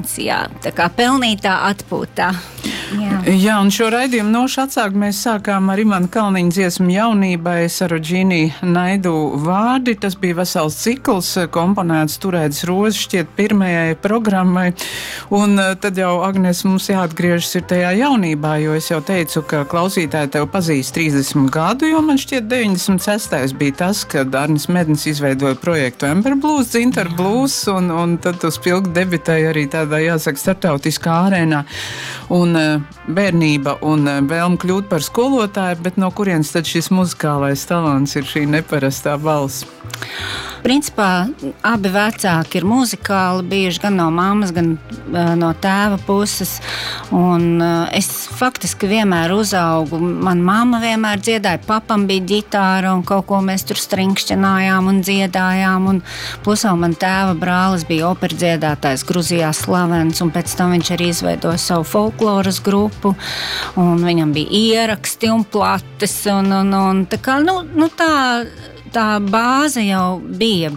tāds, jā, tā kā pelnītā atpūtā. Jā, un šo raidījumu nošu atsākt mēs sākām ar Imanta Kalniņa dziesmu Jaunībai Sarudžīnī Naidu vārdi. Tas bija vesels cikls, komponēts Turētas rozes šķiet pirmajai programmai. Un tad jau, Agnes, mums jāatgriežas ir tajā jaunībā, jo es jau teicu, ka klausītāji tev pazīst 30 gadu, jo man šķiet 96. bija tas, kad Arnis Mednis izveidoja projektu Ember Blues, Dzintar Blues, un tad tu spilgti debitēji arī tādā, jāsaka, starptautiskā arēnā. Un bērnība un vēlme kļūt par skolotāju, bet no kurienes tad šis muzikālais talants ir, šī neparastā balss? Principā abi vecāki ir muzikāli bijuši gan no mammas, gan no tēva puses. Un es faktiski vienmēr uzaugu. Man mamma vienmēr dziedāja, papam bija ģitāra un kaut ko mēs tur strinkšķinājām un dziedājām. Un plus vēl man tēva brālis bija operdziedātājs Gruzijā slavens, un pēc tam viņš arī izveidoja savu folkloras grupu. Un viņam bija ieraksti un plates. Un tā kā, tā bāze jau bija,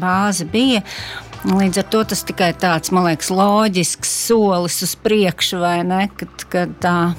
līdz ar to tas tikai tāds, man liekas, loģisks solis uz priekšu, vai ne, kad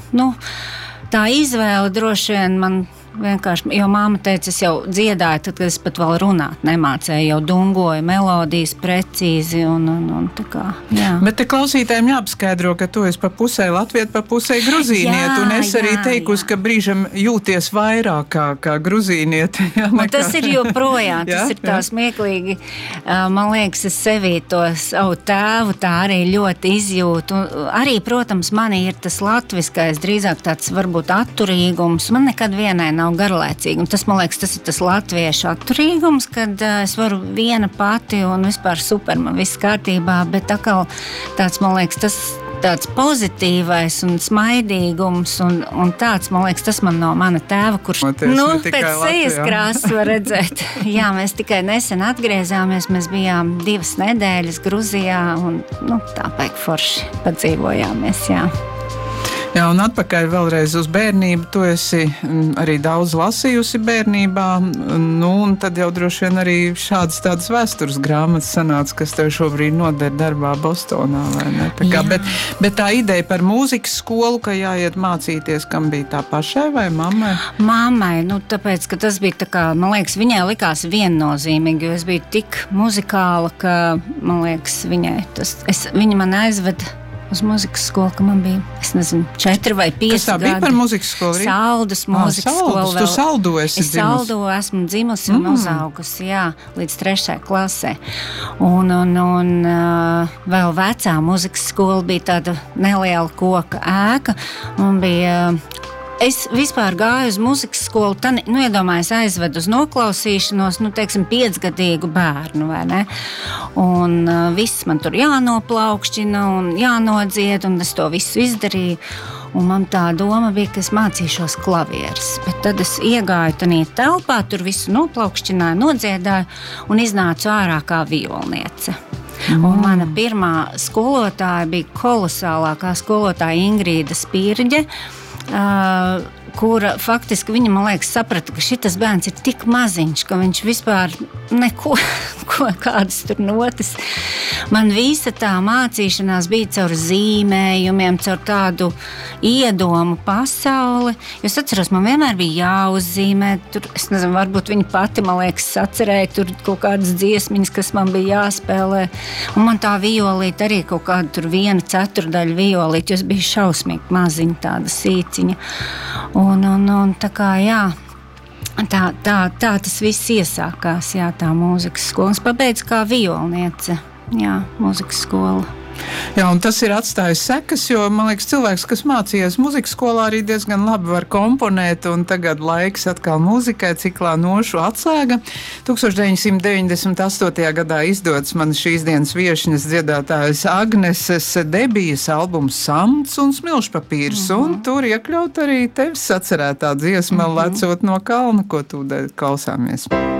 tā izvēle droši vien man vienkārši, jo māma teica, es jau dziedāju, tad, kad es pat vēl runāt nemācēju, jau dungoju melodijas precīzi un tā kā, jā. Bet te klausītājiem jāapskaidro, ka tu esi pa pusē latvieta, pa pusē gruzīnieta, un es arī teikusi, ka brīžam jūties vairāk kā gruzīnieta. Un tas ir joprojām, tas ir tā smieklīgi. Man liekas, es sevī to savu tēvu tā arī ļoti izjūtu. Arī, protams, manī ir tas latviskais, drīzāk tāds varbūt atturīgums. Man nekad vienai nav garlaicīgi. Un tas, man liekas, tas ir tas latviešu atturīgums, kad es varu viena pati un vispār super, man viss kārtībā, bet atkal tāds, man liekas, tas tāds pozitīvais un smaidīgums un tāds, man liekas, tas man no mana tēva, kurš, pēc sejas krāsas var redzēt. Jā, mēs tikai nesen atgriezāmies, mēs bijām 2 nedēļas Gruzijā un, tā baigi forši padzīvojāmies, jā. Jā, un atpakaļ vēlreiz uz bērnību. Tu esi arī daudz lasījusi bērnībā, un tad jau droši vien arī šādas tādas vēstures grāmatas sanāca, kas tev šobrīd noder darbā Bostonā, vai ne? Tā kā, bet tā ideja par mūzikas skolu, ka jāiet mācīties, kam bija tā pašai vai mammai? Mammai, tāpēc, ka tas bija tā kā, man liekas, viņai likās viennozīmīgi, jo es biju tik muzikāla, ka, man liekas, viņa man aizveda uz mūzikas skolu, ka man bija, es nezinu, 4 vai 5 gadi. Kas tā bija par mūzikas skolu? Saldus mūzikas skolu. Tu Saldu esi dzimusi? Es Saldu esmu dzimusi un uzaugusi, jā, līdz 3. klasē. Un vēl vecā mūzikas skola bija tāda neliela koka ēka, un bija... Es vispār gāju uz mūzikas skolu, iedomājos aizvedu uz noklausīšanos, 5-gadīgu bērnu, vai ne? Un viss man tur jānoplaukšķina un jānodzied, un es to visu izdarīju. Un man tā doma bija, ka es mācīšos klavieres. Bet tad es iegāju tanī telpā, tur visu noplaukšķināju, nodziedāju un iznācu ārā kā violniece. Un mana pirmā skolotāja bija kolosālākā skolotāja Ingrīda Spirģe, kura faktiski viņa, man liekas, saprata, ka šitas bērns ir tik maziņš, ka viņš vispār neko, kādas tur notis. Man visa tā mācīšanās bija caur zīmējumiem, caur tādu iedomu pasauli. Jo es atceros, man vienmēr bija jāuzzīmē, tur, es nezinu, varbūt viņa pati, man liekas, sacerēja tur kaut kādas dziesmiņas, kas man bija jāspēlē. Un man tā violīte arī kaut kāda tur 1/4 violīte, jo es biju šausmīgi maziņa, tāda sīciņa. Un tā kā, jā, tā tas viss iesākās, jā, tā mūzikas skola. Es pabeidzu kā violniece, jā, mūzikas skola. Jā, un tas ir atstājis sekas, jo, man liekas, cilvēks, kas mācījies muzikas skolā, arī diezgan labi var komponēt, un tagad laiks atkal muzikai ciklā Nošu atslēga. 1998. gadā izdots man šīs dienas viešņas dziedātājas Agneses debijas albums Samts un Smilšpapīrs, un tur iekļaut arī tevis sacerētā dziesma Lecot no kalna, ko tūdēļ klausāmies.